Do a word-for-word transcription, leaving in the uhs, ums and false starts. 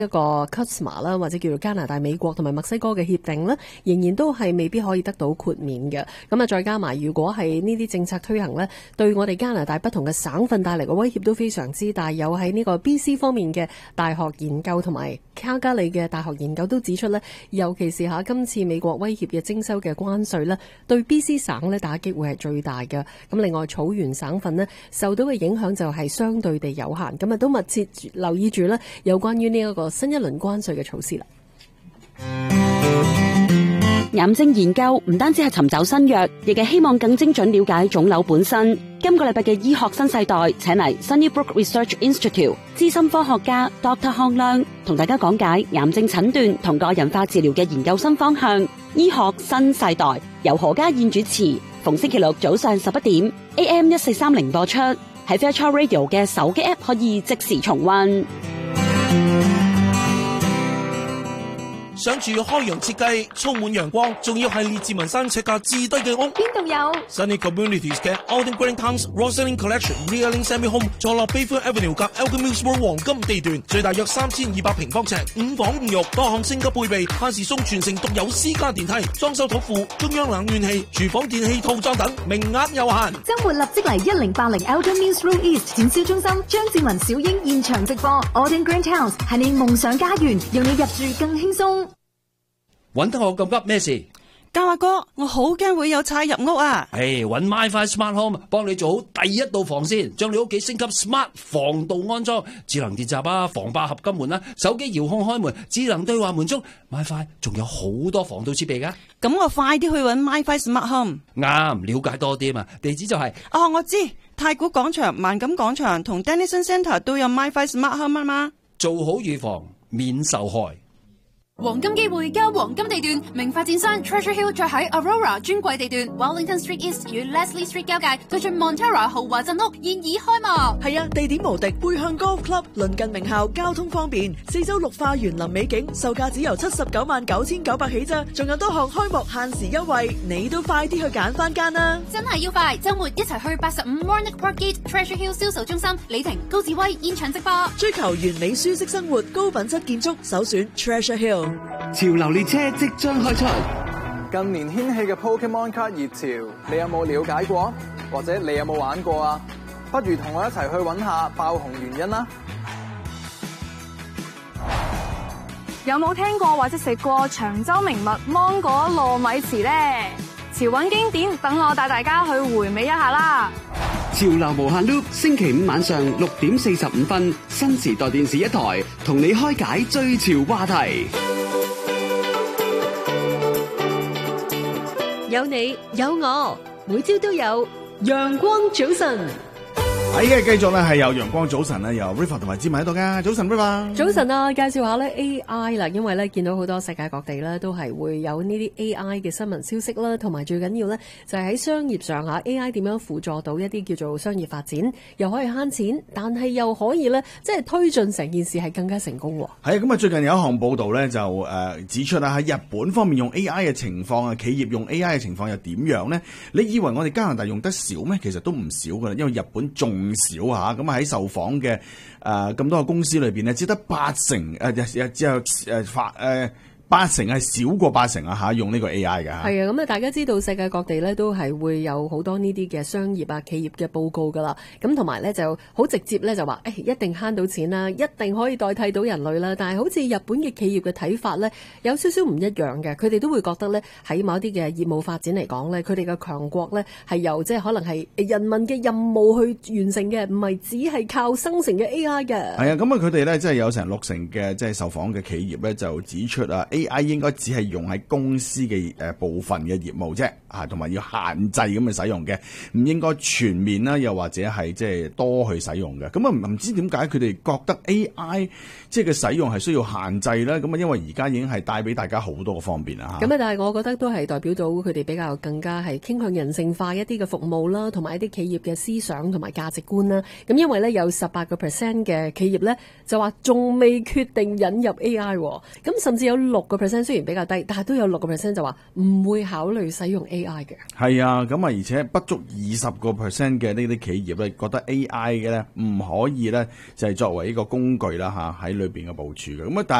一個 C U S M A 啦，或者叫做加拿大、美國同埋墨西哥嘅協定呢，仍然都係未必可以得到豁免嘅。咁啊，再加埋如果係呢啲政策推行呢，對我哋加拿大不同嘅省份帶嚟嘅威脅都非常之大。有喺呢個 B C 方面嘅大學研究同埋卡加里嘅大學研究都指出呢，尤其是下今次美國威脅嘅徵收嘅關稅呢，對 B C 省呢打擊會係最大嘅。咁另外草原省份呢，受到嘅影響就係相對地有限。咁啊，都密切留意住呢有關於呢一個新一輪關稅嘅措施啦。 癌症研究唔單止係尋找新藥，亦係希望更精準了解腫瘤本身。今個禮拜嘅醫學新世代，請嚟 Sunnybrook Research Institute 資深科學家 Doctor 康亮同大家講解癌症診斷同個人化治療嘅研究新方向。醫學新世代由何家燕主持，逢星期六早上十一點 A M 一四三零播出，喺 Fairchild Radio 嘅手機 App 可以即時重溫。 想住開揚設計，充滿陽光，仲要係列治文山尺價至低嘅屋。 邊度有 Sunny Communities 嘅 Alden Green Towns Roselling Collection Realing Semi Home 坐落 Bayfront Avenue 及 Elgin Mills Road 黃金地段，最大約三千二百平方尺，五房五浴，多項升級配備，限時送全城獨有私家電梯，裝修土庫，中央冷暖氣，廚房電器套裝等，名額有限。 周末立即嚟一零八零 Elgin Mills Road East 展銷中心，張志文小英現場直播。Alden Green Towns 係你夢想家園，讓你入住更輕鬆。 揾得我咁急咩事？ 嘉華哥，我好驚會有賊入屋啊！ 誒，揾 MyFi Smart Home 幫你做好第一道防線，將你屋企升級 Smart 防盜安裝，智能電閘啊，防爆合金門啦，手機遙控開門，智能對話門中 MyFi 仲有好多防盜設備噶。 咁我快啲去揾 MyFi Smart Home。 啱，了解多啲嘛？地址就係、是、 哦，我知太古廣場、萬錦廣場同 Dennison Centre 都有 MyFi Smart Home 啊嘛。 做好預防，免受害。 黃金機會加黃金地段，名發展商 Treasure Hill 再喺 Aurora 專櫃地段 Wellington Street East 與 Leslie Street 交界，對進 Montara 豪華鎮屋現已開幕。 係啊，地點無敵，背向 Golf Club，鄰近名校，交通方便，四周綠化園林美景，售價只由七十九萬九千九百起咋，仲有多項開幕限時優惠，你都快啲去揀翻間啦！ 真係要快，周末一齊去八十五 Warnock Park Gate Treasure Hill 銷售中心，李婷、高志威現場直播。 追求完美舒適生活，高品質建築，首選 Treasure Hill。 潮流列車即將開出， 近年掀起嘅 Pokemon 卡熱潮，你有冇了解過？或者你有冇玩過啊？不如同我一齊去揾下爆紅原因啦！ 有冇聽過或者食過長洲名物芒果糯米糍呢？潮韻經典，等我帶大家去回味一下啦！ 潮流無限 loop， 星期五晚上六點四十五分，新時代電視一台，同你開解最潮話題。 有你有我，每朝都有陽光早晨。 喺嘅繼續咧，係有陽光早晨咧，由 River 同埋芝麻喺度噶。早晨 River， 早晨啊！介紹下咧 A I 啦，因為咧見到好多世界各地咧都係會有呢啲 A I 嘅新聞消息啦，同埋最緊要咧就係喺商業上吓 A I 點樣輔助到一啲叫做商業發展，又可以慳錢，但係又可以咧即係推進成件事係更加成功。係啊，咁啊最近有一項報道咧就誒、呃、指出啊，喺日本方面用 A I 嘅情況啊，企業用 A I 嘅情況又點樣呢？你以為我哋加拿大用得少咩？其實都唔少噶啦，因為日本仲少吓，咁啊喺受訪嘅誒咁多個公司裏邊咧，只得八成誒，只有誒發誒八成係少過八成啊吓，用呢個 A I 噶。 係啊，咁啊大家知道世界各地咧都係會有好多呢啲嘅商業啊企業嘅報告噶啦，咁同埋咧就好直接咧就話誒、哎、一定慳到錢啦，一定可以代替到人類啦。但係好似日本嘅企業嘅睇法咧有少少唔一樣嘅，佢哋都會覺得咧喺某一啲嘅業務發展嚟講咧，佢哋嘅強國咧係由即係可能係人民嘅任務去完成嘅，唔係只係靠生成嘅 A I 嘅。係啊，咁啊佢哋咧即係有成六成嘅即係受訪嘅企業咧就指出啊 A I 應該只係用喺公司嘅誒部分嘅業務啫，啊，同埋要限制咁去使用嘅，唔應該全面啦，又或者係即係多去使用嘅。咁啊唔知點解佢哋覺得 A I 即係嘅使用係需要限制咧？咁啊因為而家已經係帶俾大家好多嘅方便啦。 咁啊，但係我覺得都係代表到佢哋比較更加係傾向人性化一啲嘅服務啦，同埋一啲企業嘅思想同埋價值觀啦。咁因為咧有十八個 percent 嘅企業咧就話仲未決定引入 A I，咁甚至有六個 percent 雖然比較低，但係都有六個 percent 就話唔會考慮使用 A I 嘅。 係啊，咁啊，而且不足二十個 percent 嘅呢啲企業咧，覺得 A I 嘅咧唔可以咧就係作為一個工具啦嚇喺裏邊嘅部署嘅。咁啊，但